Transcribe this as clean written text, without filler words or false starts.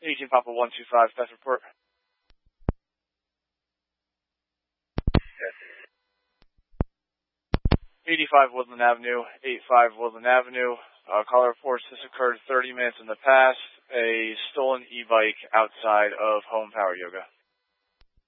18 Papa 125, status report. 85 Woodland Avenue, 85 Woodland Avenue. Caller reports this occurred 30 minutes in the past. A stolen e-bike outside of Home Power Yoga.